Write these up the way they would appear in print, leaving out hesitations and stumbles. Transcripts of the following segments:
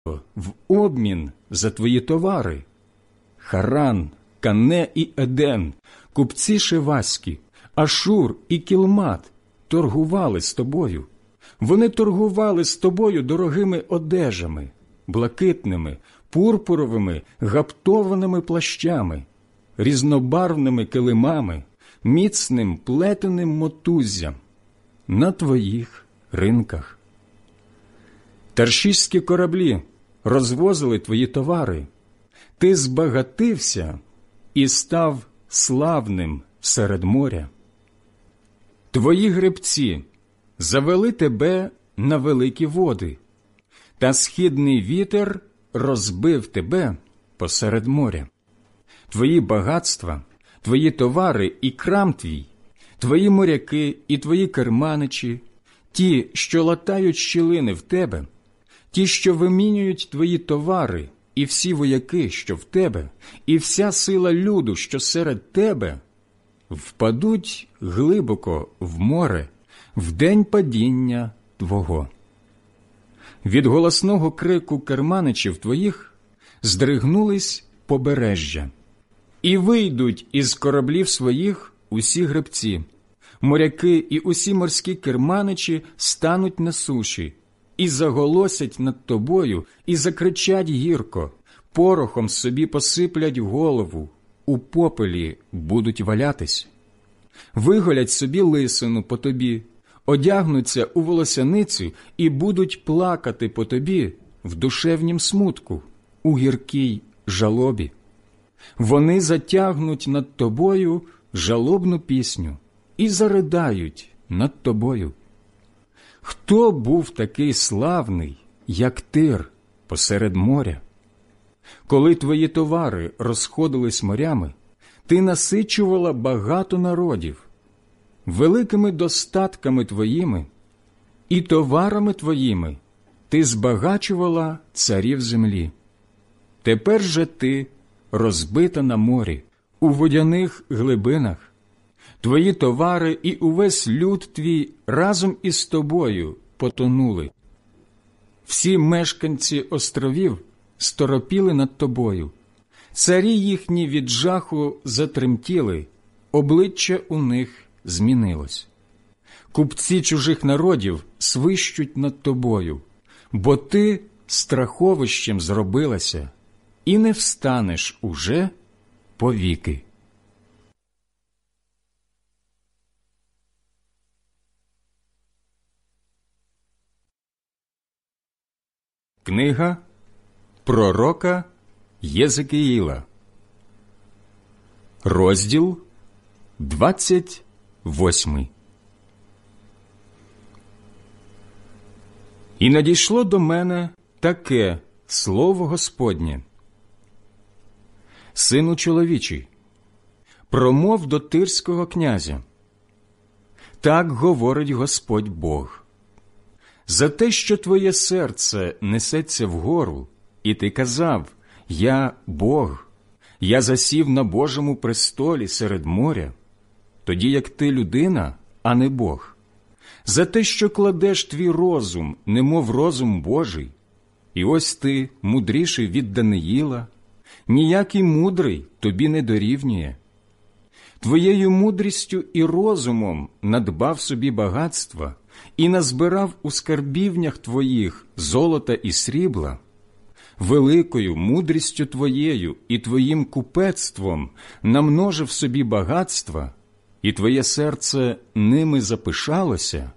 в обмін за твої товари. Харан, Кане і Еден, купці шеваські, Ашур і Кілмат торгували з тобою. Вони торгували з тобою дорогими одежами, блакитними, пурпуровими, гаптованими плащами, різнобарвними килимами, міцним плетеним мотуззям на твоїх ринках. Таршиські кораблі розвозили твої товари. Ти збагатився і став славним серед моря. Твої гребці завели тебе на великі води, та східний вітер розбив тебе посеред моря. Твої багатства, твої товари і крам твій, твої моряки і твої керманичі, ті, що латають щілини в тебе, ті, що вимінюють твої товари, і всі вояки, що в тебе, і вся сила люду, що серед тебе, впадуть глибоко в море в день падіння твого. Від голосного крику керманичів твоїх здригнулись побережжя, і вийдуть із кораблів своїх усі гребці, моряки і усі морські керманичі стануть на суші, і заголосять над тобою, і закричать гірко, порохом собі посиплять голову, у попелі будуть валятись. Виголять собі лисину по тобі, одягнуться у волосяницю і будуть плакати по тобі в душевнім смутку, у гіркій жалобі. Вони затягнуть над тобою жалобну пісню і заридають над тобою. Хто був такий славний, як Тир посеред моря? Коли твої товари розходились морями, ти насичувала багато народів. Великими достатками твоїми і товарами твоїми ти збагачувала царів землі. Тепер же ти розбита на морі, у водяних глибинах. Твої товари і увесь люд твій разом із тобою потонули. Всі мешканці островів сторопіли над тобою. Царі їхні від жаху затремтіли, обличчя у них змінилось. Купці чужих народів свищуть над тобою, бо ти страховищем зробилася і не встанеш уже повіки. Книга пророка Єзекіїла, розділ 28. І надійшло до мене таке слово Господнє: Сину чоловічий, промов до тирського князя. Так говорить Господь Бог. За те, що твоє серце несеться вгору, і ти казав: «Я Бог, я засів на Божому престолі серед моря», тоді як ти людина, а не Бог. За те, що кладеш твій розум, немов розум Божий, і ось ти мудріший від Даниїла, ніякий мудрий тобі не дорівнює. Твоєю мудрістю і розумом надбав собі багатства і назбирав у скарбівнях твоїх золота і срібла, великою мудрістю твоєю і твоїм купецтвом намножив собі багатства, і твоє серце ними запишалося.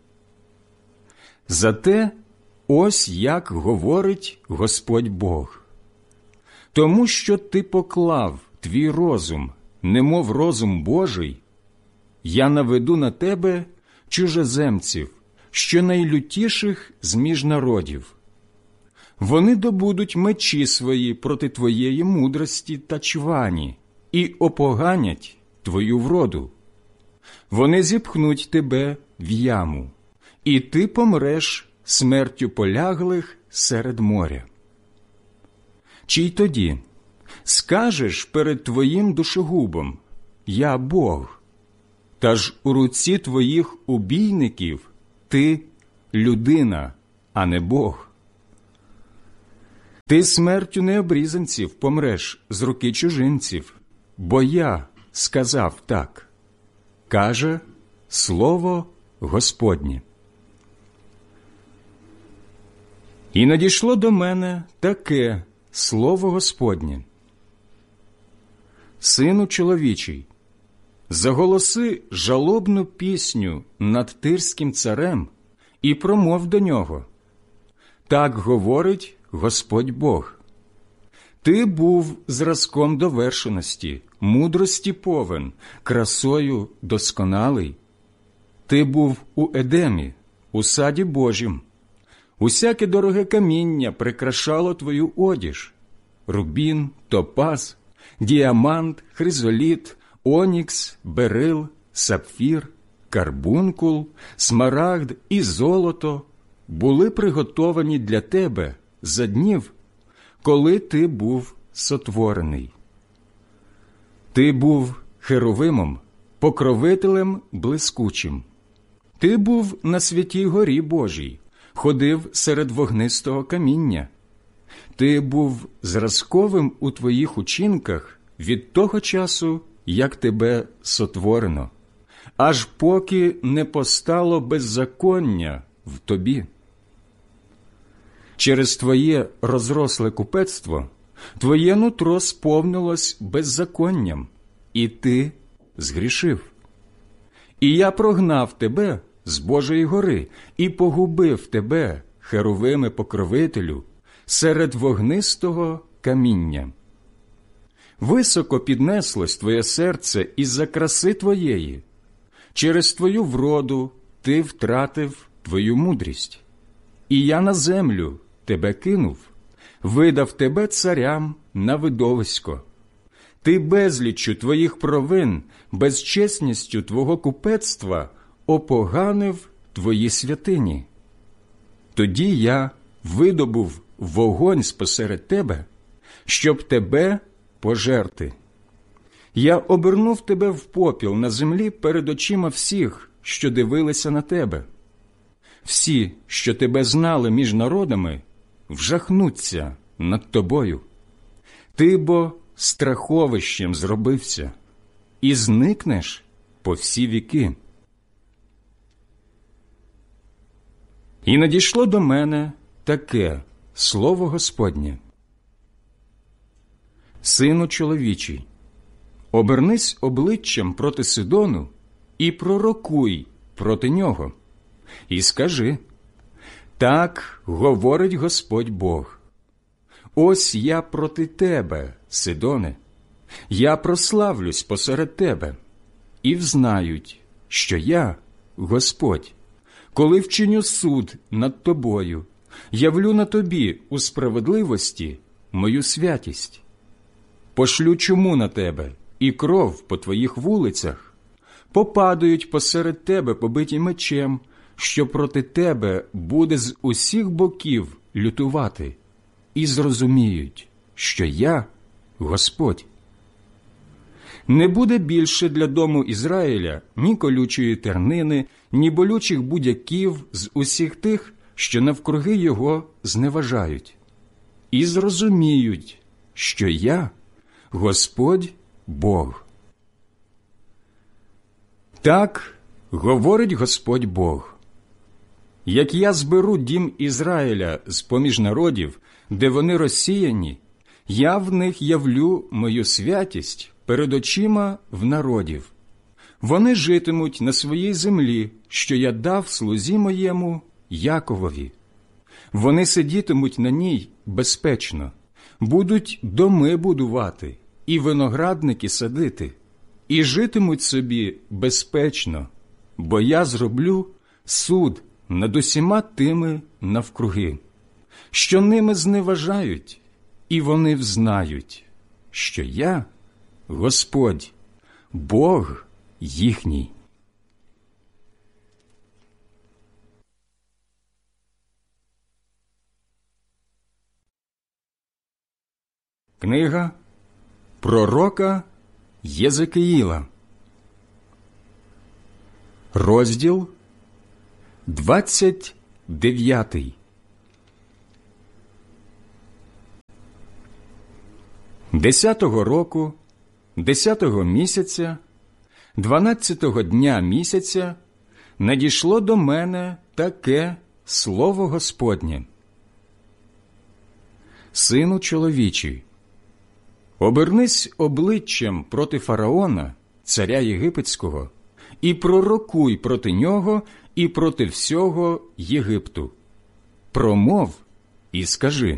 Зате ось як говорить Господь Бог. Тому що ти поклав твій розум, немов розум Божий, я наведу на тебе чужеземців, що найлютіших з-між народів. Вони добудуть мечі свої проти твоєї мудрості та чвані і опоганять твою вроду. Вони зіпхнуть тебе в яму, і ти помреш смертю поляглих серед моря. Чи й тоді скажеш перед твоїм душогубом: «Я Бог», та ж у руці твоїх убійників ти людина, а не Бог. Ти смертю необрізанців помреш з руки чужинців, бо я сказав так, каже слово Господнє. І надійшло до мене таке слово Господнє. Сину чоловічий, заголоси жалобну пісню над Тирським царем і промов до нього. Так говорить Господь Бог. Ти був зразком довершеності, мудрості повен, красою досконалий. Ти був у Едемі, у саді Божім. Усяке дороге каміння прикрашало твою одіж. Рубін, топаз, діамант, хризоліт, онікс, берил, сапфір, карбункул, смарагд і золото були приготовані для тебе за днів, коли ти був сотворений. Ти був херовимом, покровителем блискучим. Ти був на святій горі Божій, ходив серед вогнистого каміння. Ти був зразковим у твоїх учинках від того часу, як тебе сотворено, аж поки не постало беззаконня в тобі. Через твоє розросле купецтво твоє нутро сповнилось беззаконням, і ти згрішив. І я прогнав тебе з Божої гори і погубив тебе, херовиме покровителю, серед вогнистого каміння. Високо піднеслось твоє серце із-за краси твоєї. Через твою вроду ти втратив твою мудрість. І я на землю тебе кинув, видав тебе царям на видовисько. Ти безліччю твоїх провин, безчесністю твого купецтва опоганив твої святині. Тоді я видобув вогонь спосеред тебе, щоб тебе пожерти. Я обернув тебе в попіл на землі перед очима всіх, що дивилися на тебе. Всі, що тебе знали між народами, вжахнуться над тобою. Ти бо страховищем зробився, і зникнеш по всі віки. І надійшло до мене таке слово Господнє. Сину чоловічий, обернись обличчям проти Сидону і пророкуй проти нього. І скажи, так говорить Господь Бог. Ось я проти тебе, Сидоне, я прославлюсь посеред тебе, і взнають, що я, Господь, коли вчиню суд над тобою, явлю на тобі у справедливості мою святість. Пошлю чуму на тебе і кров по твоїх вулицях, попадають посеред тебе побиті мечем, що проти тебе буде з усіх боків лютувати, і зрозуміють, що я Господь. Не буде більше для дому Ізраїля ні колючої тернини, ні болючих будяків з усіх тих, що навкруги його зневажають. І зрозуміють, що я Господь Бог. Так говорить Господь Бог. Як я зберу дім Ізраїля з-поміж народів, де вони розсіяні, я в них явлю мою святість перед очима в народів. Вони житимуть на своїй землі, що я дав слузі моєму Яковові. Вони сидітимуть на ній безпечно, будуть доми будувати і виноградники садити, і житимуть собі безпечно, бо я зроблю суд над усіма тими навкруги, що ними зневажають, і вони взнають, що я Господь, Бог їхній. Книга пророка Єзекиїла, розділ 29. 10-го року, 10-го місяця, 12-го дня місяця надійшло до мене таке слово Господнє. Сину чоловічий, обернись обличчям проти фараона, царя єгипетського, і пророкуй проти нього і проти всього Єгипту. Промов і скажи: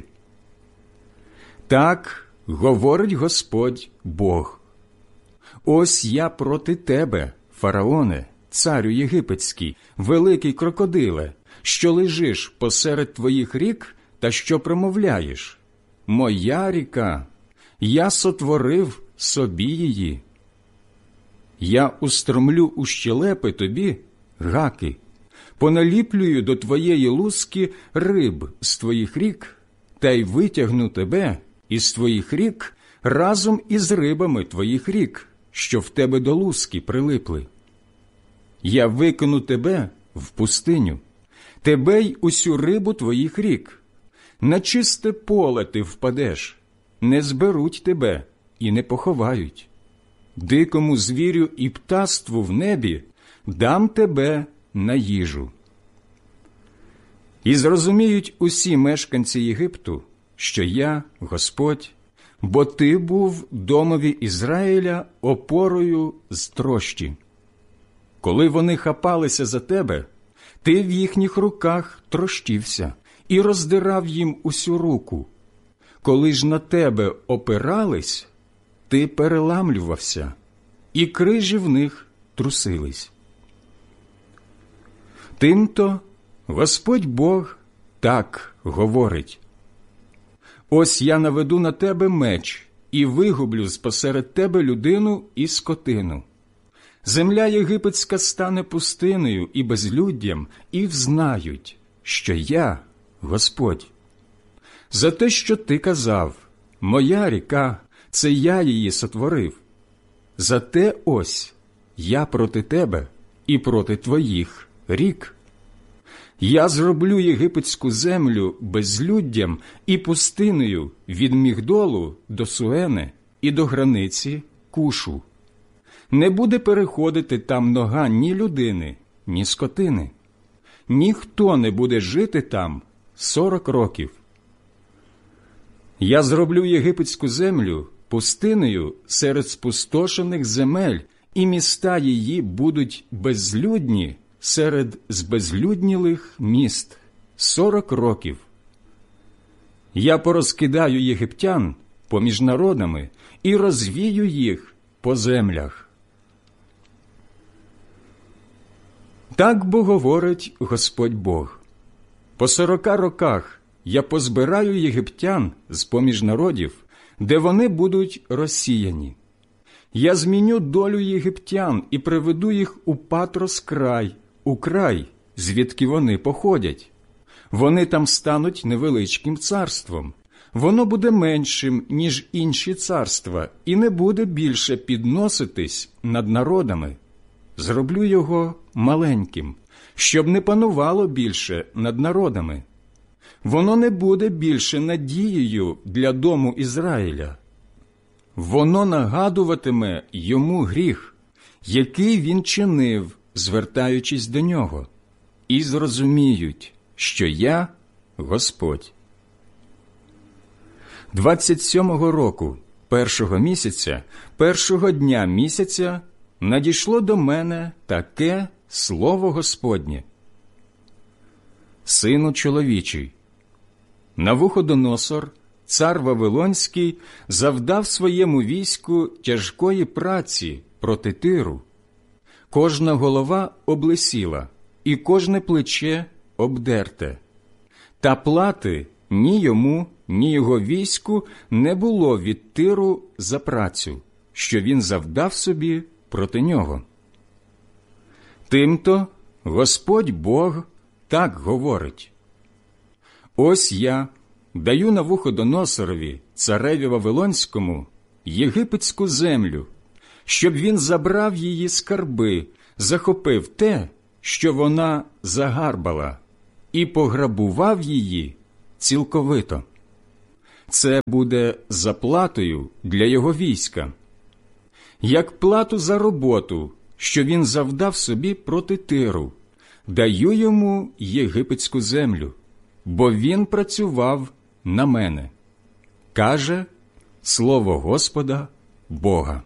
так говорить Господь Бог. Ось я проти тебе, фараоне, царю єгипетський, великий крокодиле, що лежиш посеред твоїх рік та що промовляєш: моя ріка, я сотворив собі її. Я устромлю у щелепи тобі гаки, поналіплюю до твоєї луски риб з твоїх рік, та й витягну тебе із твоїх рік разом із рибами твоїх рік, що в тебе до луски прилипли. Я викину тебе в пустиню, тебе й усю рибу твоїх рік. На чисте поле ти впадеш, не зберуть тебе і не поховають. Дикому звірю і птаству в небі дам тебе на їжу. І зрозуміють усі мешканці Єгипту, що я, Господь, бо ти був домові Ізраїля опорою з трощі. Коли вони хапалися за тебе, ти в їхніх руках трощився і роздирав їм усю руку. Коли ж на тебе опирались, ти переламлювався, і крижі в них трусились. Тимто Господь Бог так говорить: ось я наведу на тебе меч і вигублю спосеред тебе людину і скотину. Земля єгипетська стане пустиною і безлюддям, і взнають, що я Господь. За те, що ти казав: моя ріка, це я її сотворив. Зате ось я проти тебе і проти твоїх рік. Я зроблю єгипетську землю безлюддям і пустиною від Мігдолу до Суени і до границі Кушу. Не буде переходити там нога ні людини, ні скотини. Ніхто не буде жити там 40 років. Я зроблю єгипетську землю пустиною серед спустошених земель, і міста її будуть безлюдні серед збезлюднілих міст 40 років. Я порозкидаю єгиптян поміж народами і розвію їх по землях. Так бо говорить Господь Бог: по 40 роках я позбираю єгиптян з-поміж народів, де вони будуть розсіяні. Я зміню долю єгиптян і приведу їх у Патрос край, у край, звідки вони походять. Вони там стануть невеличким царством. Воно буде меншим, ніж інші царства, і не буде більше підноситись над народами. Зроблю його маленьким, щоб не панувало більше над народами. Воно не буде більше надією для дому Ізраїля. Воно нагадуватиме йому гріх, який він чинив, звертаючись до нього, і зрозуміють, що я Господь. 27-го року, 1-го місяця, 1-го дня місяця, надійшло до мене таке слово Господнє. Сину чоловічий, Навуходоносор, цар Вавилонський, завдав своєму війську тяжкої праці проти Тиру. Кожна голова облисіла, і кожне плече обдерте. Та плати ні йому, ні його війську не було від Тиру за працю, що він завдав собі проти нього. Тимто Господь Бог так говорить: ось я даю Навуходоносорові, цареві Вавилонському, єгипетську землю, щоб він забрав її скарби, захопив те, що вона загарбала, і пограбував її цілковито. Це буде заплатою для його війська, як плату за роботу, що він завдав собі проти Тиру. Даю йому єгипетську землю, бо він працював на мене, каже слово Господа Бога.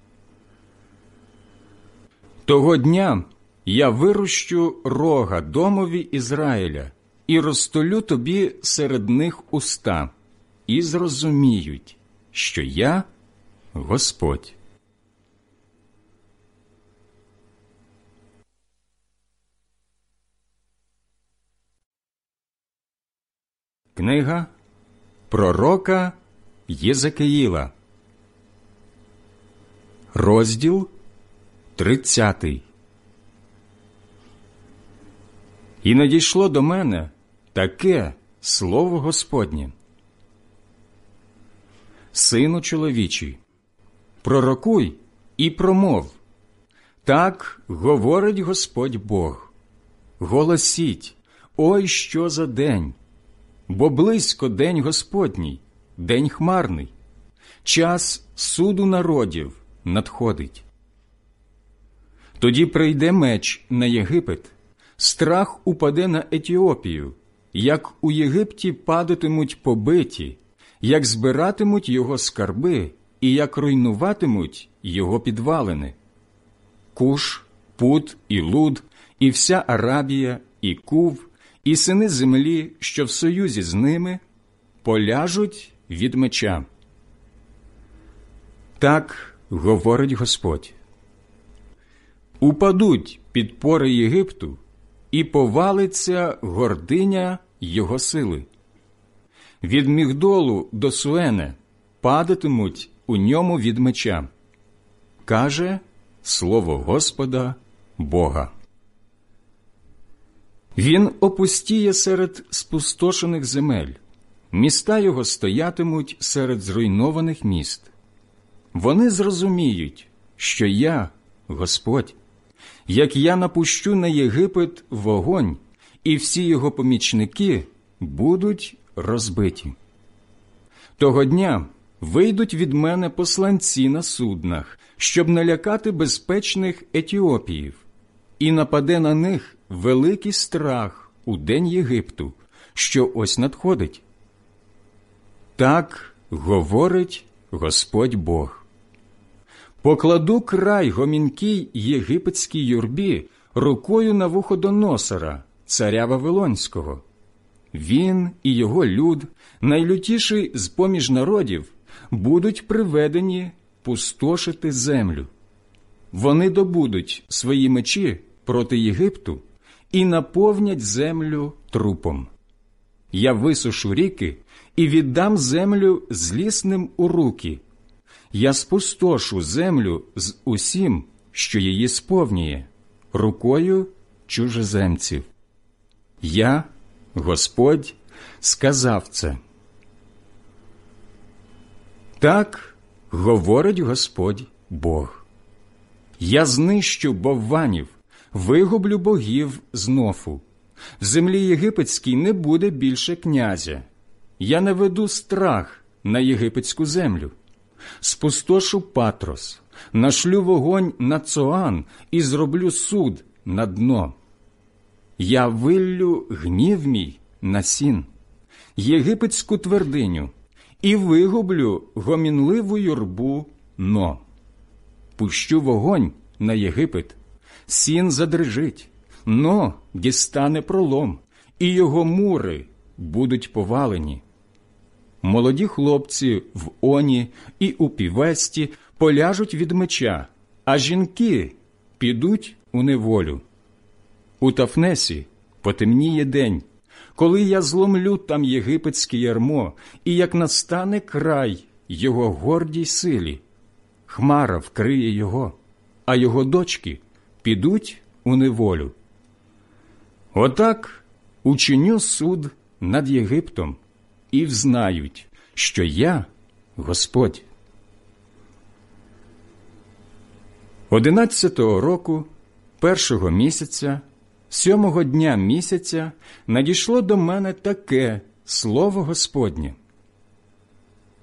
Того дня я вирощу рога домові Ізраїля і розтулю тобі серед них уста, і зрозуміють, що я Господь. Книга пророка Єзекиїла, розділ 30. І надійшло до мене таке слово Господнє: Сину чоловічий, пророкуй і промов, так говорить Господь Бог. Голосіть, ой, що за день! Бо близько день Господній, день хмарний, час суду народів надходить. Тоді прийде меч на Єгипет, страх упаде на Етіопію, як у Єгипті падатимуть побиті, як збиратимуть його скарби і як руйнуватимуть його підвалини. Куш, Пут і Луд, і вся Арабія, і Кув, і сини землі, що в союзі з ними, поляжуть від меча. Так говорить Господь. Упадуть підпори Єгипту, і повалиться гординя його сили. Від Мігдолу до Суене падатимуть у ньому від меча, каже слово Господа Бога. Він опустіє серед спустошених земель, міста його стоятимуть серед зруйнованих міст. Вони зрозуміють, що я, Господь, як я напущу на Єгипет вогонь, і всі його помічники будуть розбиті. Того дня вийдуть від мене посланці на суднах, щоб налякати безпечних Етіопіїв, і нападе на них великий страх у день Єгипту, що ось надходить. Так говорить Господь Бог. Покладу край гомінкій єгипетській юрбі рукою Навуходоносора, царя Вавилонського. Він і його люд, найлютіший з-поміж народів, будуть приведені пустошити землю. Вони добудуть свої мечі проти Єгипту і наповнять землю трупом. Я висушу ріки і віддам землю злісним у руки. Я спустошу землю з усім, що її сповнює, рукою чужеземців. Я, Господь, сказав це. Так говорить Господь Бог. Я знищу бовванів, вигублю богів з Нофу. В землі єгипетській не буде більше князя. Я наведу страх на єгипетську землю. Спустошу Патрос, нашлю вогонь на Цоан і зроблю суд на дно. Я виллю гнів мій на Сін, єгипетську твердиню, і вигублю гомінливу юрбу Но. Пущу вогонь на Єгипет, Сін задрижить, Но дістане пролом, і його мури будуть повалені. Молоді хлопці в Оні і у Півесті поляжуть від меча, а жінки підуть у неволю. У Тафнесі потемніє день, коли я зломлю там єгипетське ярмо, і як настане край його гордій силі. Хмара вкриє його, а його дочки підуть у неволю. Отак учиню суд над Єгиптом, і взнають, що я Господь. 11-го року, 1-го місяця, 7-го дня місяця надійшло до мене таке слово Господнє.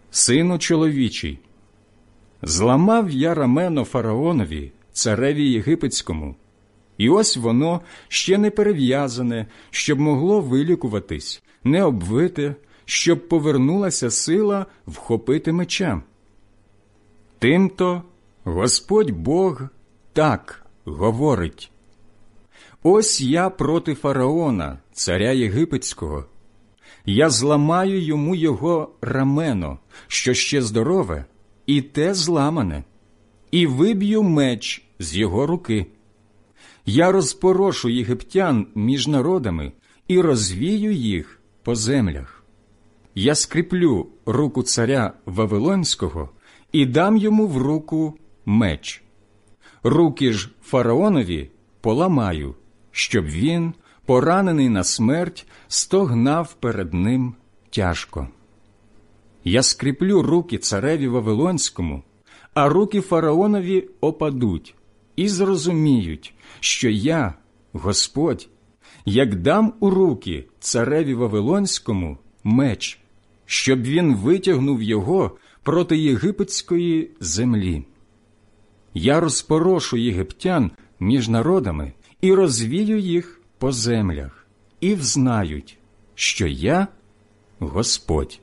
Сину чоловічий, зламав я рамено фараонові, цареві єгипетському, і ось воно ще не перев'язане, щоб могло вилікуватись, не обвите, щоб повернулася сила вхопити меча. Тимто Господь Бог так говорить: ось я проти фараона, царя єгипетського. Я зламаю йому його рамено, що ще здорове, і те зламане, і виб'ю меч з його руки. Я розпорошу єгиптян між народами і розвію їх по землях. Я скріплю руку царя Вавилонського і дам йому в руку меч. Руки ж фараонові поламаю, щоб він, поранений на смерть, стогнав перед ним тяжко. Я скріплю руки цареві Вавилонському, а руки фараонові опадуть і зрозуміють, що я, Господь, як дам у руки цареві Вавилонському меч, щоб він витягнув його проти єгипетської землі. Я розпорошу єгиптян між народами і розвію їх по землях, і взнають, що я Господь.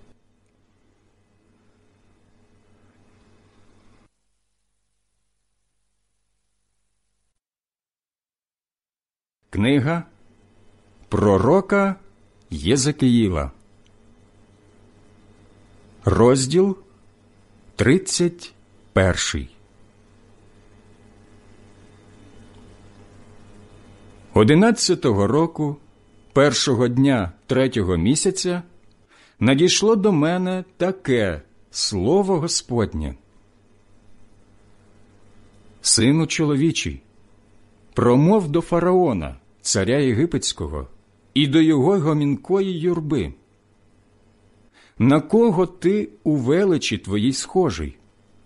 Книга пророка Єзекіїла, розділ 31. 11-го року, першого дня 3-го місяця, надійшло до мене таке слово Господнє: Сину чоловічий, промов до фараона, царя єгипетського, і до його гомінкої юрби. На кого ти у величі твоїй схожий?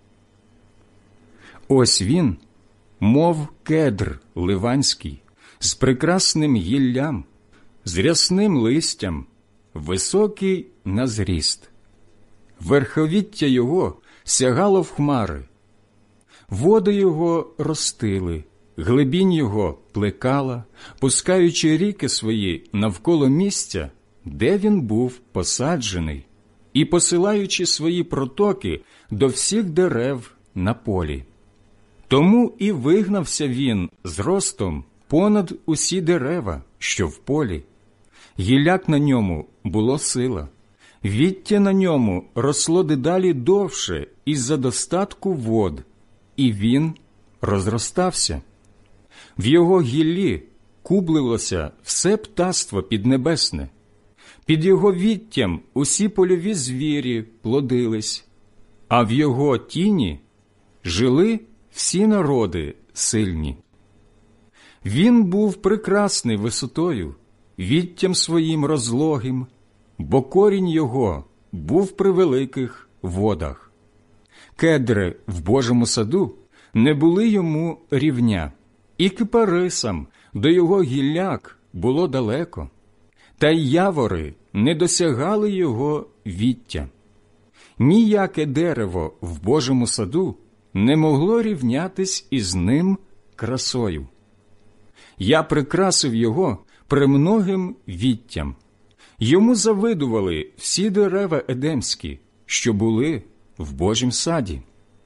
Ось він, мов кедр ливанський, з прекрасним гіллям, з рясним листям, високий на зріст. Верховіття його сягало в хмари. Води його ростили, глибінь його плекала, пускаючи ріки свої навколо місця, де він був посаджений, і посилаючи свої протоки до всіх дерев на полі. Тому і вигнався він з ростом понад усі дерева, що в полі. Гілляк на ньому було сила, віття на ньому росло дедалі довше із-за достатку вод, і він розростався. В його гіллі кубливося все птаство піднебесне, під його віттям усі польові звірі плодились, а в його тіні жили всі народи сильні. Він був прекрасний висотою, віттям своїм розлогим, бо корінь його був при великих водах. Кедри в Божому саду не були йому рівня, і кипарисам до його гілляк було далеко, та й явори не досягали його віття. Ніяке дерево в Божому саду не могло рівнятись із ним красою. Я прикрасив його премногим віттям. Йому завидували всі дерева едемські, що були в Божім саді.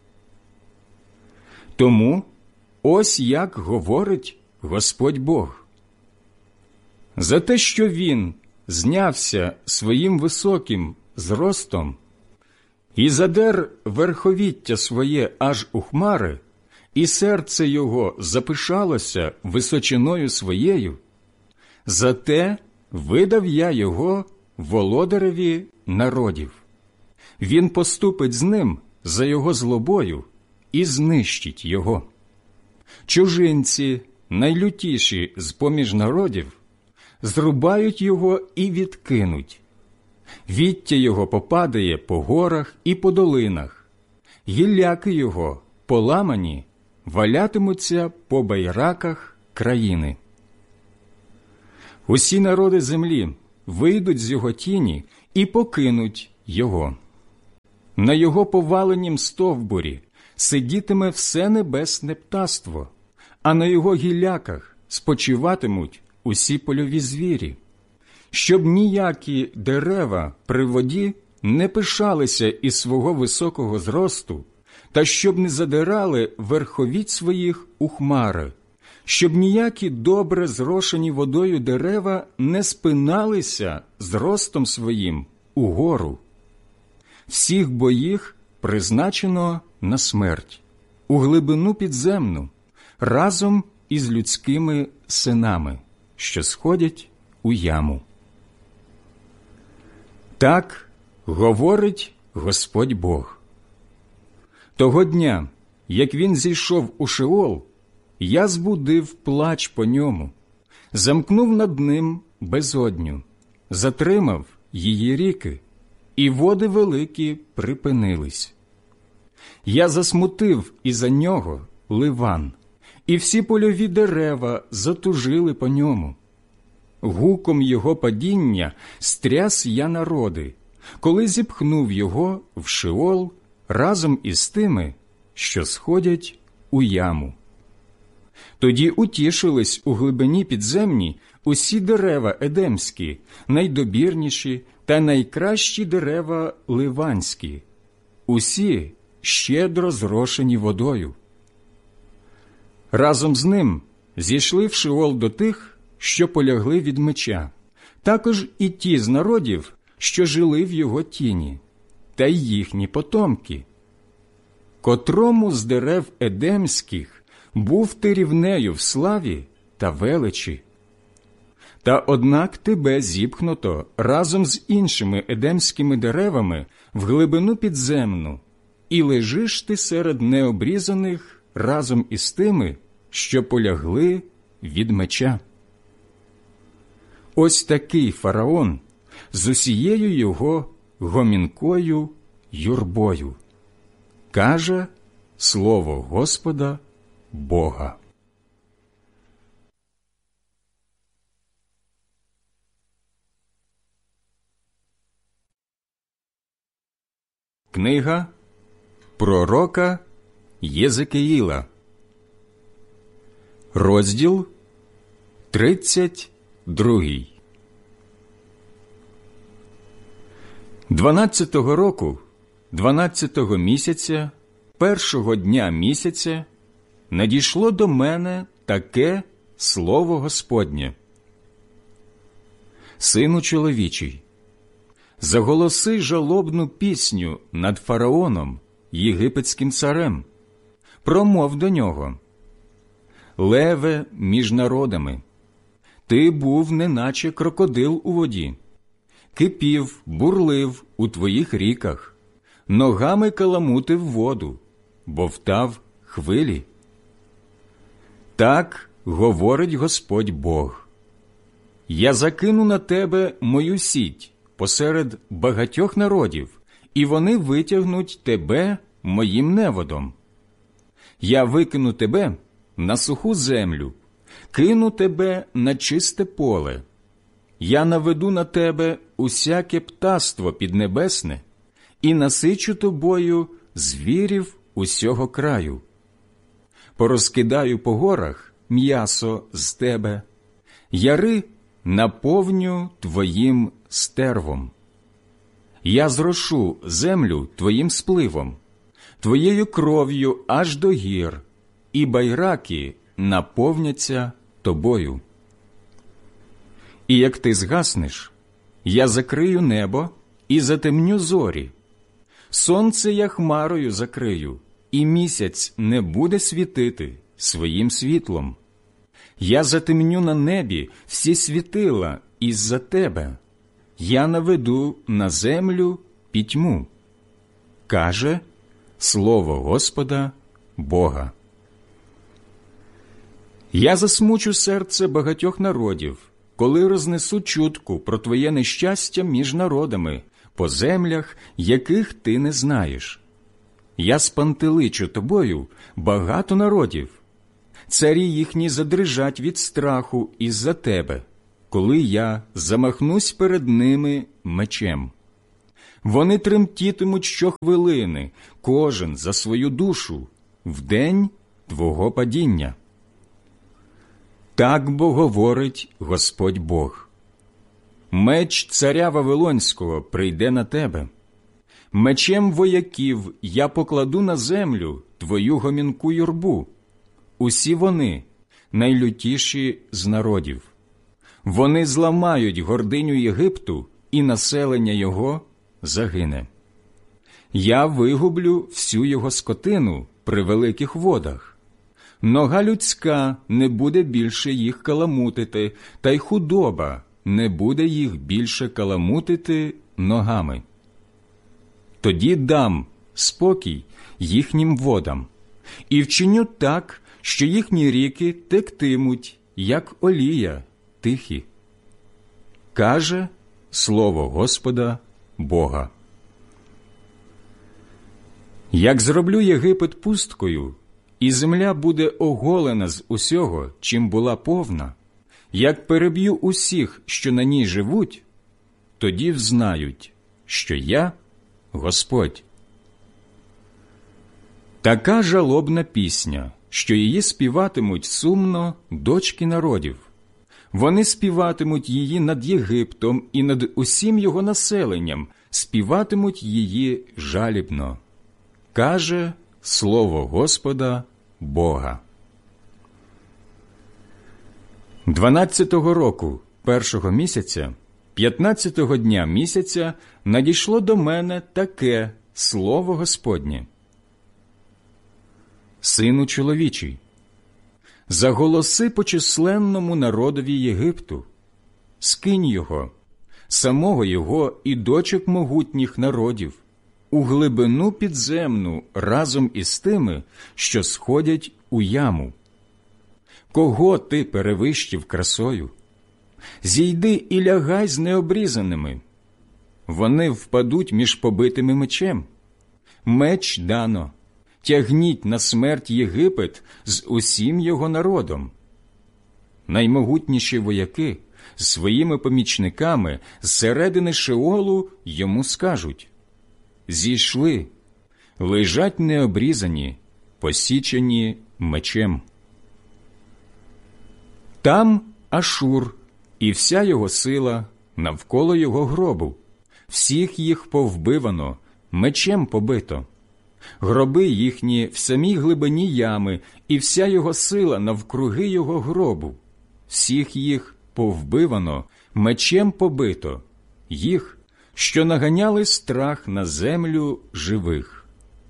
Тому ось як говорить Господь Бог: за те, що він знявся своїм високим зростом і задер верховіття своє аж у хмари, і серце його запишалося височиною своєю, зате видав я його володареві народів. Він поступить з ним за його злобою і знищить його. Чужинці, найлютіші з-поміж народів, зрубають його і відкинуть. Віття його попадає по горах і по долинах, гілляки його, поламані, валятимуться по байраках країни. Усі народи землі вийдуть з його тіні і покинуть його. На його поваленім стовбурі сидітиме все небесне птаство, а на його гілляках спочиватимуть усі польові звірі, щоб ніякі дерева при воді не пишалися із свого високого зросту, та щоб не задирали верховіть своїх у хмари, щоб ніякі добре зрошені водою дерева не спиналися зростом своїм угору. Всіх бо їх призначено на смерть, у глибину підземну, разом із людськими синами, що сходять у яму. Так говорить Господь Бог. Того дня, як він зійшов у Шеол, я збудив плач по ньому, замкнув над ним безодню, затримав її ріки, і води великі припинились. Я засмутив із-за нього Ливан, і всі польові дерева затужили по ньому. Гуком його падіння стряс я народи, коли зіпхнув його в Шеол разом із тими, що сходять у яму. Тоді утішились у глибині підземній усі дерева едемські, найдобірніші та найкращі дерева ливанські, усі щедро зрошені водою. Разом з ним зійшли в Шеол до тих, що полягли від меча, також і ті з народів, що жили в його тіні, та й їхні потомки. Котрому з дерев едемських був ти рівнею в славі та величі. Та однак тебе зіпхнуто разом з іншими едемськими деревами в глибину підземну, і лежиш ти серед необрізаних разом із тими, що полягли від меча. Ось такий фараон з усією його гомінкою юрбою, каже слово Господа Бога. Книга пророка Єзекіїла, розділ 32. 12-го року, 12-го місяця, першого дня місяця, надійшло до мене таке слово Господнє. Сину чоловічий, заголоси жалобну пісню над фараоном, єгипетським царем. Промов до нього: леве між народами, ти був неначе крокодил у воді, кипів, бурлив у твоїх ріках, ногами каламутив воду, бовтав хвилі. Так говорить Господь Бог: я закину на тебе мою сіть посеред багатьох народів, і вони витягнуть тебе моїм неводом. Я викину тебе на суху землю, кину тебе на чисте поле. Я наведу на тебе усяке птаство піднебесне і насичу тобою звірів усього краю. Порозкидаю по горах м'ясо з тебе, яри наповню твоїм стервом. Я зрошу землю твоїм спливом, твоєю кров'ю аж до гір, і байраки наповняться тобою. І як ти згаснеш, я закрию небо і затемню зорі. Сонце я хмарою закрию, і місяць не буде світити своїм світлом. Я затемню на небі всі світила із-за тебе. Я наведу на землю пітьму, каже слово Господа Бога. Я засмучу серце багатьох народів, коли рознесу чутку про твоє нещастя між народами, по землях, яких ти не знаєш. Я спантеличу тобою багато народів. Царі їхні задрижать від страху із-за тебе, коли я замахнусь перед ними мечем. Вони тремтітимуть щохвилини, кожен за свою душу, в день твого падіння. Так бо говорить Господь Бог. Меч царя Вавилонського прийде на тебе. Мечем вояків я покладу на землю твою гомінку юрбу. Усі вони найлютіші з народів. Вони зламають гординю Єгипту, і населення його загине. Я вигублю всю його скотину при великих водах. Нога людська не буде більше їх каламутити, та й худоба не буде їх більше каламутити ногами. Тоді дам спокій їхнім водам, і вчиню так, що їхні ріки тектимуть, як олія, тихі. Каже слово Господа Бога. Як зроблю Єгипет пусткою, і земля буде оголена з усього, чим була повна, як переб'ю усіх, що на ній живуть, тоді взнають, що я Господь. Така жалобна пісня, що її співатимуть сумно дочки народів. Вони співатимуть її над Єгиптом і над усім його населенням, співатимуть її жалібно. Каже слово Господа Бога. 12-го року, 1-го місяця, 15-го дня місяця надійшло до мене таке слово Господнє. Сину чоловічий, заголоси по численному народові Єгипту, скинь його, самого його і дочок могутніх народів, у глибину підземну разом із тими, що сходять у яму. Кого ти перевищив красою? Зійди і лягай з необрізаними. Вони впадуть між побитими мечем. Меч дано. Тягніть на смерть Єгипет з усім його народом. Наймогутніші вояки з своїми помічниками зсередини Шеолу йому скажуть: зійшли, лежать необрізані, посічені мечем. Там Ашур і вся його сила навколо його гробу, всіх їх повбивано, мечем побито. Гроби їхні в самій глибині ями, і вся його сила навкруги його гробу. Всіх їх повбивано, мечем побито, їх, що наганяли страх на землю живих.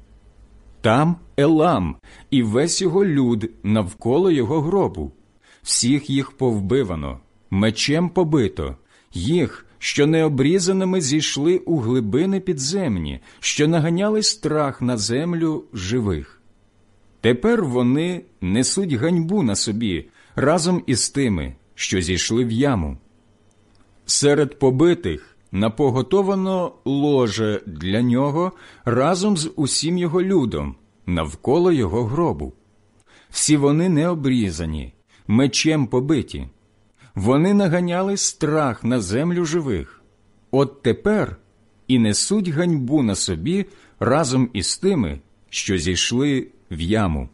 Там Елам і весь його люд навколо його гробу. Всіх їх повбивано, мечем побито, їх, що необрізаними зійшли у глибини підземні, що наганяли страх на землю живих. Тепер вони несуть ганьбу на собі разом із тими, що зійшли в яму. Серед побитих напоготовано ложе для нього разом з усім його людом навколо його гробу. Всі вони необрізані, мечем побиті. Вони наганяли страх на землю живих. От тепер і несуть ганьбу на собі разом із тими, що зійшли в яму.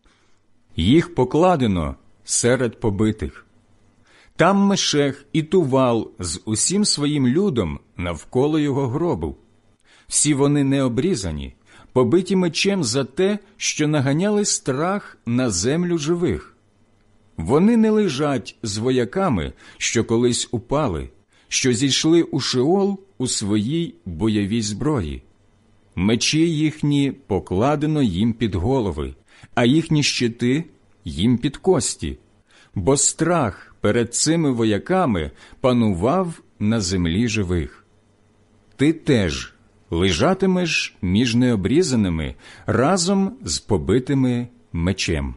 Їх покладено серед побитих. Там Мешех і Тувал з усім своїм людом навколо його гробу. Всі вони необрізані, побиті мечем за те, що наганяли страх на землю живих. Вони не лежать з вояками, що колись упали, що зійшли у Шеол у своїй бойовій зброї. Мечі їхні покладено їм під голови, а їхні щити їм під кості, бо страх перед цими вояками панував на землі живих. Ти теж лежатимеш між необрізаними разом з побитими мечем.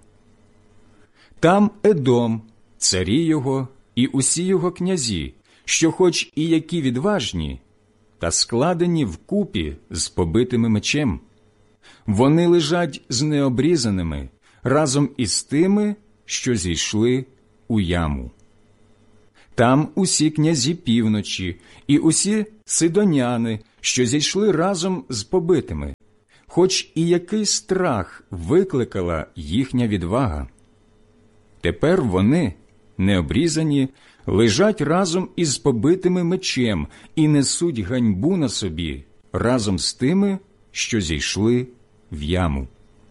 Там Едом, царі його і усі його князі, що хоч і які відважні, та складені вкупі з побитими мечем. Вони лежать з необрізаними разом із тими, що зійшли у яму. Там усі князі півночі і усі сидоняни, що зійшли разом з побитими, хоч і який страх викликала їхня відвага. Тепер вони, необрізані, лежать разом із побитими мечем і несуть ганьбу на собі разом з тими, що зійшли в яму.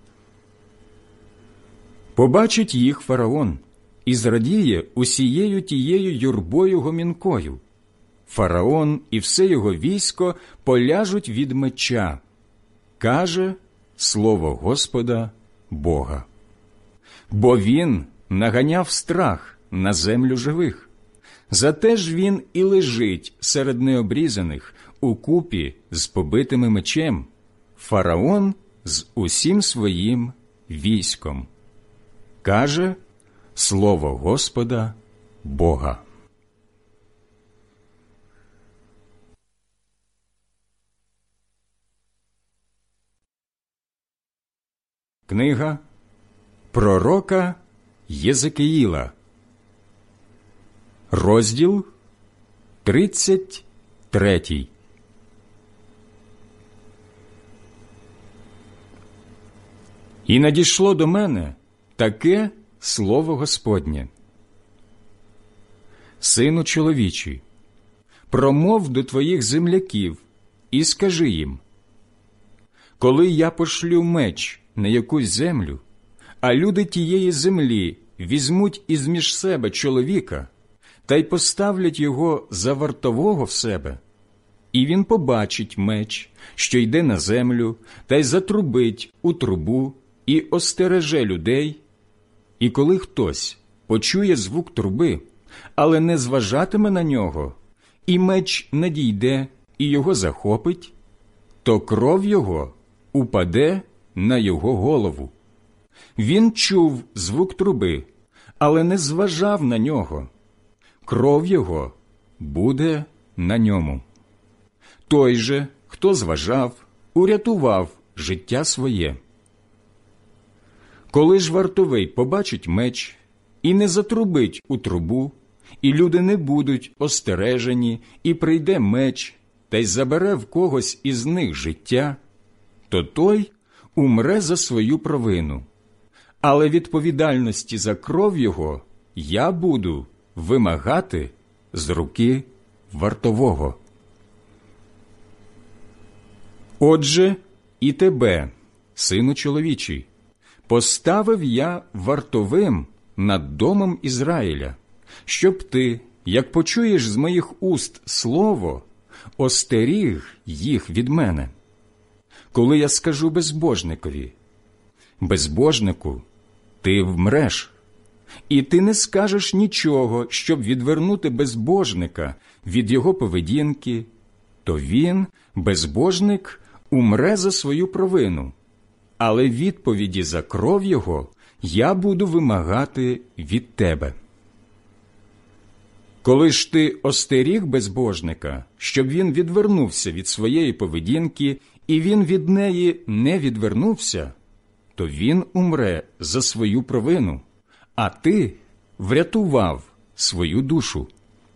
Побачить їх фараон і зрадіє усією тією юрбою гомінкою. Фараон і все його військо поляжуть від меча, каже слово Господа Бога. Бо він наганяв страх на землю живих. Зате ж він і лежить серед необрізаних укупі з побитими мечем, фараон з усім своїм військом. Каже слово Господа Бога. Книга пророка Єзекіїла, розділ 33. І надійшло до мене таке слово Господнє. Сину чоловічий, промов до твоїх земляків і скажи їм: коли я пошлю меч на якусь землю, а люди тієї землі візьмуть із-між себе чоловіка та й поставлять його за вартового в себе, і він побачить меч, що йде на землю, та й затрубить у трубу і остереже людей, і коли хтось почує звук труби, але не зважатиме на нього, і меч надійде і його захопить, то кров його упаде на його голову. Він чув звук труби, але не зважав на нього. Кров його буде на ньому. Той же, хто зважав, урятував життя своє. Коли ж вартовий побачить меч і не затрубить у трубу, і люди не будуть остережені, і прийде меч, та й забере в когось із них життя, то той умре за свою провину. Але відповідальності за кров його я буду вимагати з руки вартового. Отже, і тебе, сину чоловічий, поставив я вартовим над домом Ізраїля, щоб ти, як почуєш з моїх уст слово, остеріг їх від мене. Коли я скажу безбожникові: безбожнику, ти вмреш, і ти не скажеш нічого, щоб відвернути безбожника від його поведінки, то він, безбожник, умре за свою провину, але відповіді за кров його я буду вимагати від тебе. Коли ж ти остеріг безбожника, щоб він відвернувся від своєї поведінки, і він від неї не відвернувся, то він умре за свою провину, а ти врятував свою душу.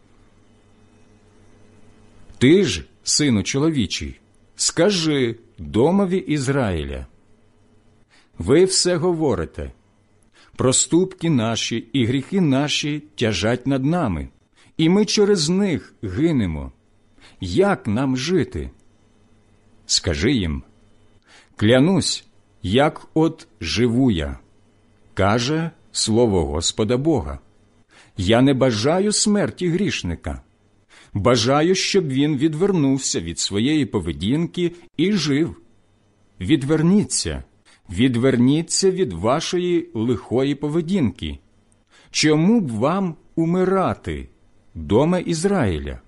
Ти ж, сину чоловічий, скажи домові Ізраїля: ви все говорите, проступки наші і гріхи наші тяжать над нами, і ми через них гинемо. Як нам жити? Скажи їм: клянусь, як от живу я, каже слово Господа Бога. Я не бажаю смерті грішника. Бажаю, щоб він відвернувся від своєї поведінки і жив. Відверніться, відверніться від вашої лихої поведінки. Чому б вам умирати, доме Ізраїля?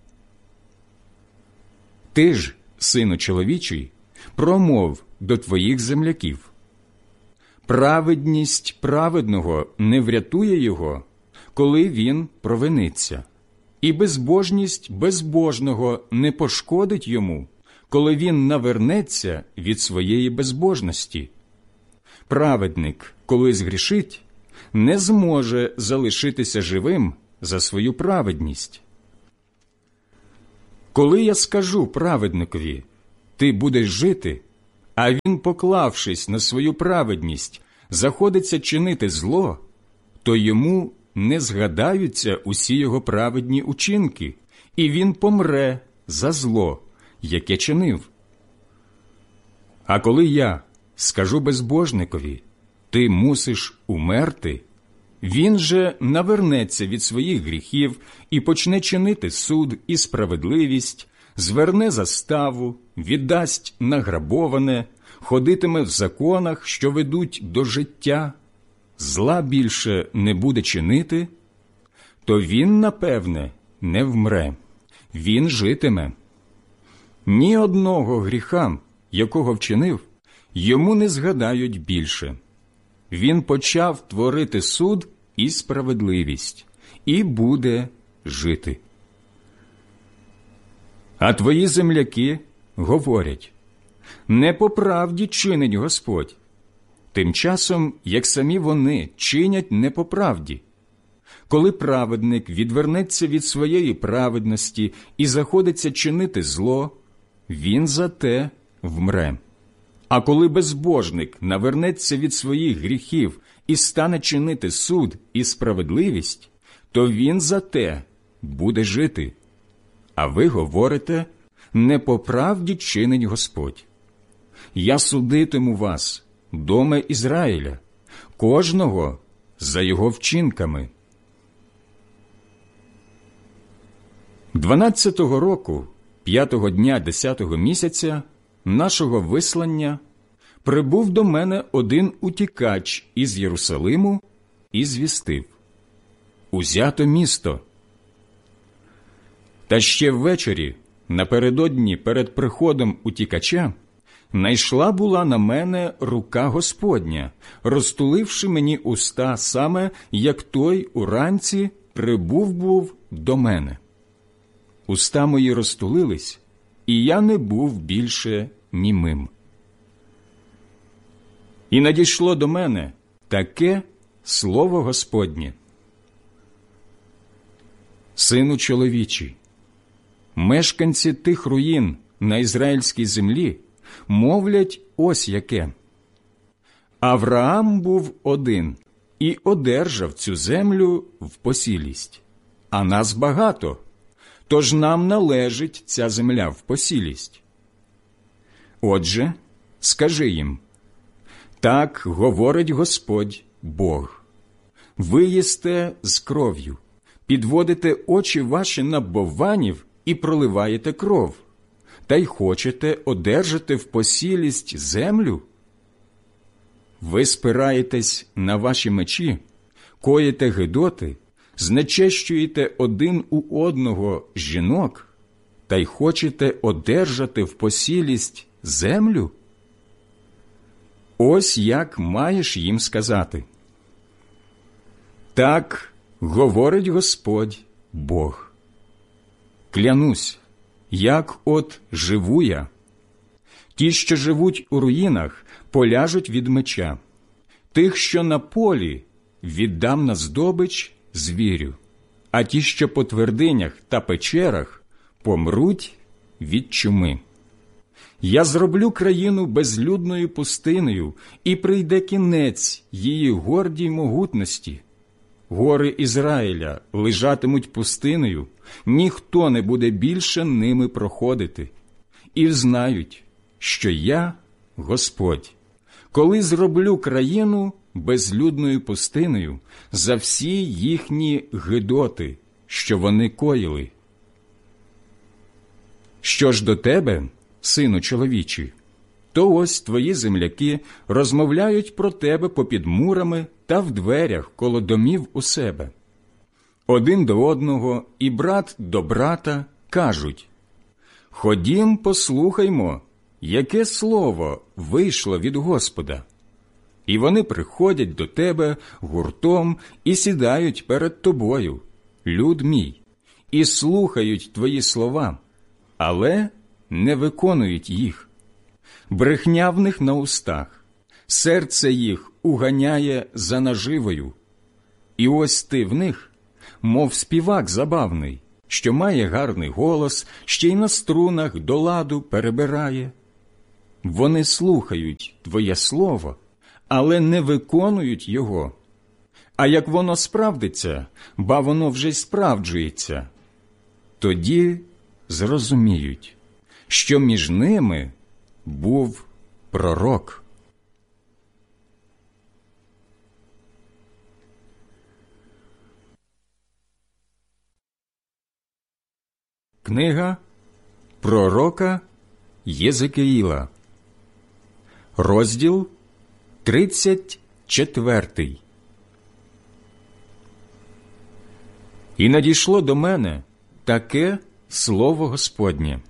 Ти ж, сину чоловічий, промов до твоїх земляків: праведність праведного не врятує його, коли він провиниться, і безбожність безбожного не пошкодить йому, коли він навернеться від своєї безбожності. Праведник, коли згрішить, не зможе залишитися живим, за свою праведність. Коли я скажу праведникові, ти будеш жити, а він, поклавшись на свою праведність, заходиться чинити зло, то йому не згадаються усі його праведні учинки, і він помре за зло, яке чинив. А коли я скажу безбожникові, ти мусиш умерти, він же навернеться від своїх гріхів і почне чинити суд і справедливість, зверне заставу, віддасть награбоване, ходитиме в законах, що ведуть до життя, зла більше не буде чинити, то він, напевне, не вмре, він житиме. Ні одного гріха, якого вчинив, йому не згадають більше. Він почав творити суд і справедливість, і буде жити. А твої земляки говорять, не по правді чинить Господь, тим часом, як самі вони чинять не по правді. Коли праведник відвернеться від своєї праведності і заходиться чинити зло, він за те вмре. А коли безбожник навернеться від своїх гріхів і стане чинити суд і справедливість, то він за те буде жити. А ви говорите, не по правді чинить Господь. Я судитиму вас, доме Ізраїля, кожного за його вчинками. 12-го року, 5-го дня 10-го місяця нашого вислання, прибув до мене один утікач із Єрусалиму і звістив: узято місто. Та ще ввечері, напередодні перед приходом утікача, найшла була на мене рука Господня, розтуливши мені уста саме, як той уранці прибув був до мене. Уста мої розтулились, і я не був більше німим. І надійшло до мене таке слово Господнє: сину чоловічий, мешканці тих руїн на ізраїльській землі мовлять ось яке: Авраам був один і одержав цю землю в посілість, а нас багато, тож нам належить ця земля в посілість. Отже, скажи їм: так говорить Господь Бог. Ви їсте з кров'ю, підводите очі ваші на бовванів і проливаєте кров, та й хочете одержати в посілість землю? Ви спираєтесь на ваші мечі, коїте гидоти, знечещуєте один у одного жінок, та й хочете одержати в посілість землю? Ось як маєш їм сказати: так говорить Господь Бог. Клянусь, як от живу я. Ті, що живуть у руїнах, поляжуть від меча. Тих, що на полі, віддам на здобич звірю. А ті, що по твердинях та печерах, помруть від чуми. Я зроблю країну безлюдною пустинею, і прийде кінець її гордій могутності. Гори Ізраїля лежатимуть пустиною, ніхто не буде більше ними проходити. І взнають, що я Господь, коли зроблю країну безлюдною пустиною за всі їхні гидоти, що вони коїли. Що ж до тебе, сину чоловічий, то ось твої земляки розмовляють про тебе попід мурами та в дверях коло домів у себе. Один до одного і брат до брата кажуть: ходім, послухаймо, яке слово вийшло від Господа. І вони приходять до тебе гуртом і сідають перед тобою, люд мій, і слухають твої слова, але не виконують їх. Брехня в них на устах, серце їх уганяє за наживою. І ось ти в них, мов співак забавний, що має гарний голос, ще й на струнах до ладу перебирає. Вони слухають твоє слово, але не виконують його. А як воно справдиться, ба воно вже й справджується, тоді зрозуміють, що між ними був пророк. Книга пророка Єзекіїла, розділ 34. І надійшло до мене таке слово Господнє.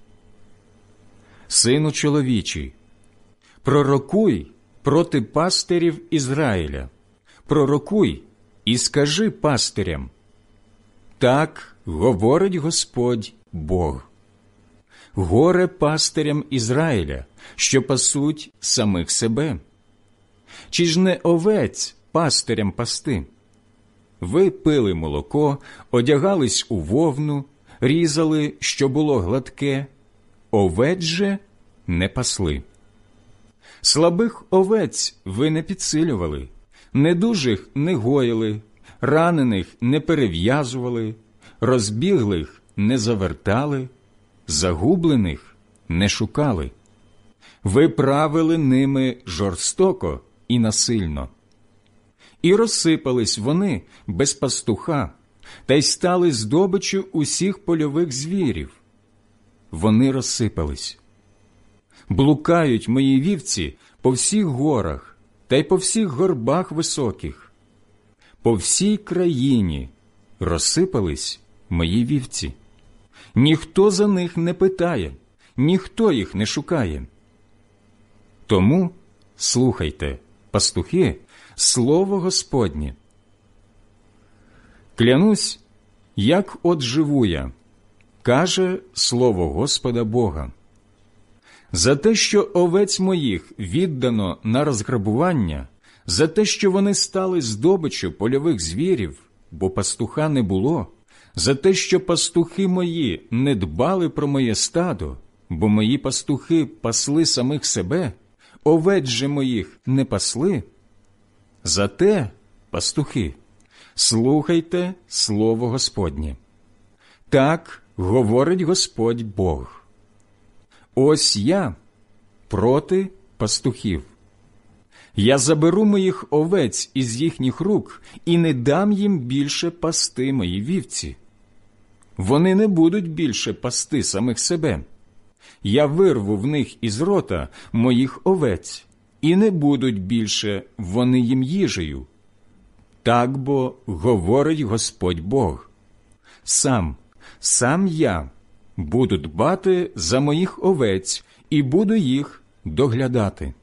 Сину чоловічий, пророкуй проти пастирів Ізраїля, пророкуй і скажи пастирям: так говорить Господь Бог. Горе пастирям Ізраїля, що пасуть самих себе. Чи ж не овець пастирям пасти? Ви пили молоко, одягались у вовну, різали, що було гладке, овець же не пасли. Слабих овець ви не підсилювали, недужих не гоїли, ранених не перев'язували, розбіглих не завертали, загублених не шукали. Ви правили ними жорстоко і насильно. І розсипались вони без пастуха, та й стали здобиччю усіх польових звірів. Вони розсипались. Блукають мої вівці по всіх горах та й по всіх горбах високих. По всій країні розсипались мої вівці. Ніхто за них не питає, ніхто їх не шукає. Тому слухайте, пастухи, слово Господнє. Клянусь, як от живу я, каже слово Господа Бога. За те, що овець моїх віддано на розграбування, за те, що вони стали здобиччю польових звірів, бо пастуха не було, за те, що пастухи мої не дбали про моє стадо, бо мої пастухи пасли самих себе, овець же моїх не пасли, за те, пастухи, слухайте слово Господнє. Так говорить Господь Бог. Ось я проти пастухів. Я заберу моїх овець із їхніх рук і не дам їм більше пасти мої вівці. Вони не будуть більше пасти самих себе. Я вирву в них із рота моїх овець, і не будуть більше вони їм їжею. Так бо говорить Господь Бог. Сам я буду дбати за моїх овець і буду їх доглядати.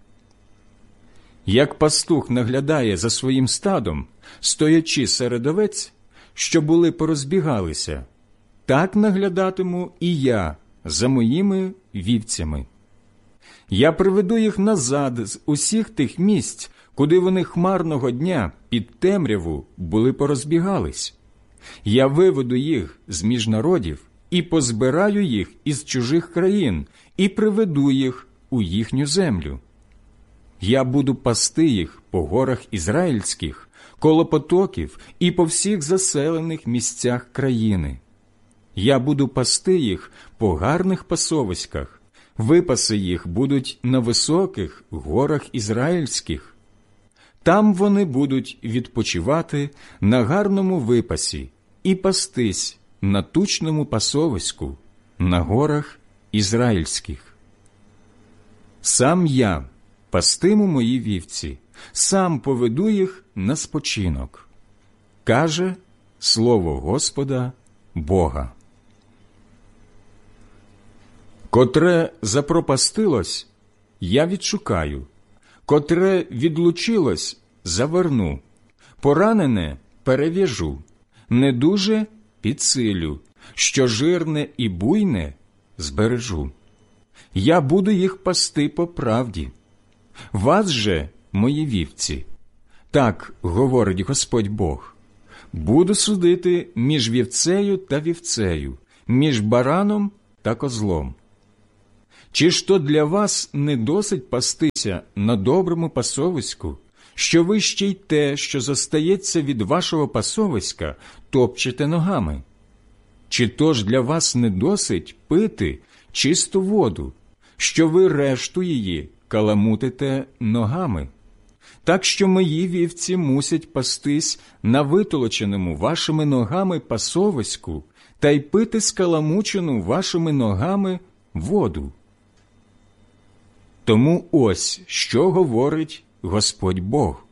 Як пастух наглядає за своїм стадом, стоячи серед овець, що були порозбігалися, так наглядатиму і я за моїми вівцями. Я приведу їх назад з усіх тих місць, куди вони хмарного дня під темряву були порозбігались. Я виведу їх з-між народів і позбираю їх із чужих країн і приведу їх у їхню землю. Я буду пасти їх по горах ізраїльських, коло потоків і по всіх заселених місцях країни. Я буду пасти їх по гарних пасовиськах, випаси їх будуть на високих горах ізраїльських. Там вони будуть відпочивати на гарному випасі і пастись на тучному пасовиську на горах ізраїльських. Сам я пастиму мої вівці, сам поведу їх на спочинок, каже слово Господа Бога. Котре запропастилось, я відшукаю, котре відлучилось, заверну, поранене перев'яжу, недуже підсилю, що жирне і буйне збережу. Я буду їх пасти по правді. Вас же, мої вівці, так говорить Господь Бог, буду судити між вівцею та вівцею, між бараном та козлом. Чи ж то для вас не досить пастися на доброму пасовиську, що ви ще й те, що зостається від вашого пасовиська, топчете ногами? Чи то ж для вас не досить пити чисту воду, що ви решту її каламутите ногами? Так що мої вівці мусять пастись на витолоченому вашими ногами пасовиську та й пити скаламучену вашими ногами воду. Тому ось, що говорить Господь Бог.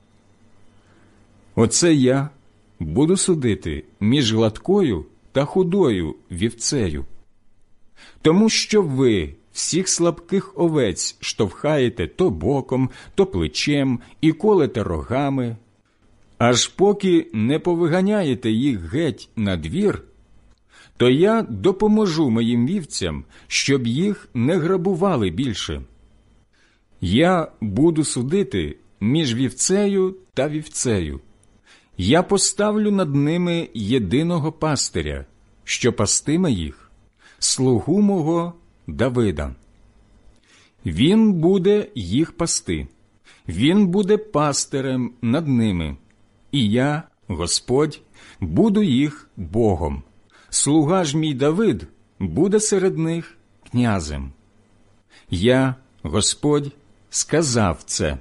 Оце я буду судити між гладкою та худою вівцею. Тому що ви всіх слабких овець штовхаєте то боком, то плечем і колете рогами, аж поки не повиганяєте їх геть на двір, то я допоможу моїм вівцям, щоб їх не грабували більше. Я буду судити між вівцею та вівцею. Я поставлю над ними єдиного пастиря, що пастиме їх, слугу мого Давида. Він буде їх пасти, він буде пастирем над ними, і я, Господь, буду їх Богом. Слуга ж мій Давид буде серед них князем. Я, Господь, сказав це.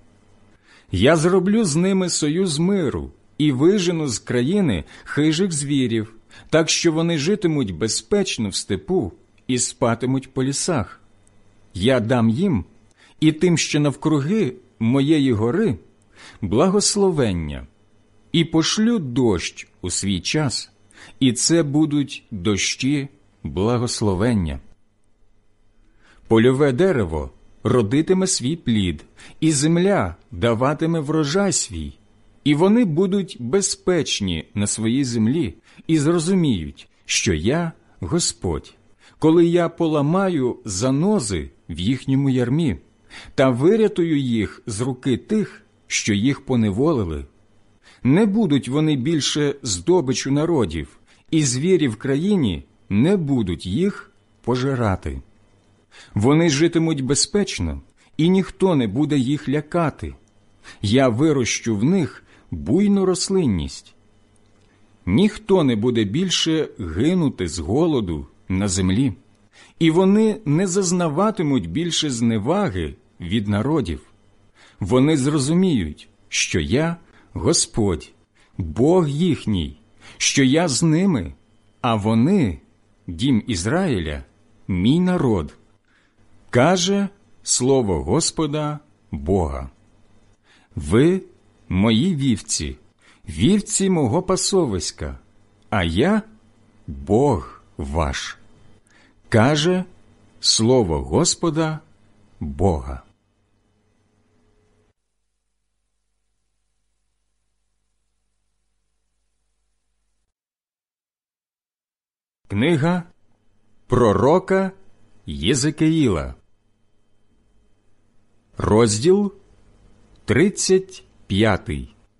Я зроблю з ними союз миру і вижену з країни хижих звірів, так що вони житимуть безпечно в степу і спатимуть по лісах. Я дам їм і тим, що навкруги моєї гори, благословення, і пошлю дощ у свій час, і це будуть дощі благословення. Польове дерево родитиме свій плід, і земля даватиме врожай свій, і вони будуть безпечні на своїй землі і зрозуміють, що я Господь, коли я поламаю занози в їхньому ярмі та вирятую їх з руки тих, що їх поневолили. Не будуть вони більше здобичу народів, і звірі в країні не будуть їх пожирати. Вони житимуть безпечно, і ніхто не буде їх лякати. Я вирощу в них буйну рослинність. Ніхто не буде більше гинути з голоду на землі, і вони не зазнаватимуть більше зневаги від народів. Вони зрозуміють, що я Господь, Бог їхній, що я з ними, а вони, дім Ізраїля, мій народ. Каже слово Господа Бога. Ви мої вівці, вівці мого пасовиська, а я Бог ваш. Каже слово Господа Бога. Книга пророка Єзекіїла, розділ 35.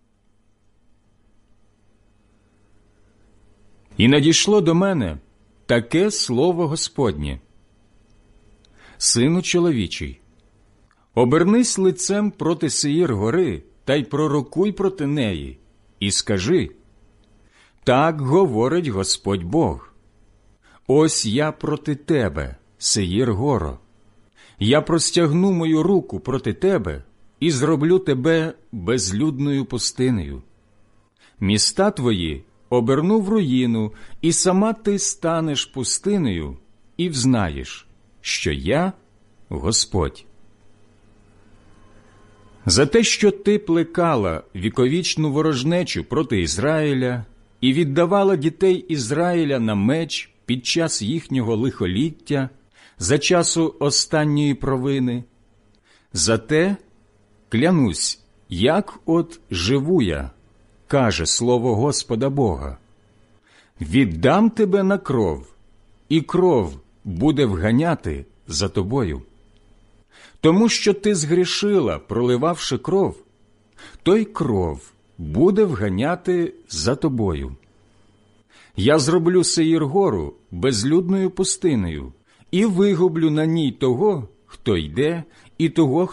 І надійшло до мене таке слово Господнє. Сину чоловічий, обернись лицем проти Сеїр гори та й пророкуй проти неї, і скажи: так говорить Господь Бог. Ось я проти тебе, Сеїр горо. Я простягну мою руку проти тебе і зроблю тебе безлюдною пустинею. Міста твої оберну в руїну, і сама ти станеш пустинею, і взнаєш, що я Господь. За те, що ти плекала віковічну ворожнечу проти Ізраїля і віддавала дітей Ізраїля на меч під час їхнього лихоліття, за часу останньої провини, зате, клянусь, як от живу я, каже слово Господа Бога, віддам тебе на кров, і кров буде вганяти за тобою. Тому що ти згрішила, проливавши кров, то й кров буде вганяти за тобою. Я зроблю Сеїр-гору безлюдною пустинею і вигублю на ній того, хто йде, і того,